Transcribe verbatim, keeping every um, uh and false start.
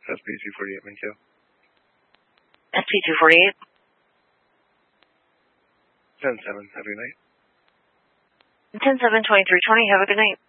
S P two forty-eight, thank you. S P two forty-eight. ten seven, have a good night. ten seven, twenty-three twenty, have a good night.